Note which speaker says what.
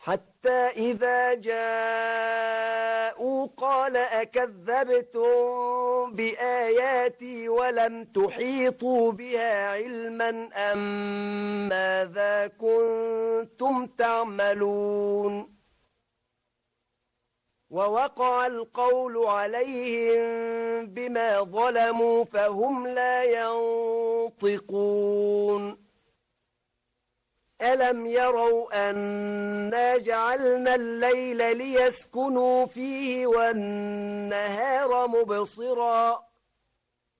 Speaker 1: حتى إذا جاءوا قال أكذبتم بآياتي ولم تحيطوا بها علما أم ماذا كنتم تعملون ووقع القول عليهم بما ظلموا فهم لا ينطقون ألم يروا أنا جعلنا الليل ليسكنوا فيه والنهار مبصرا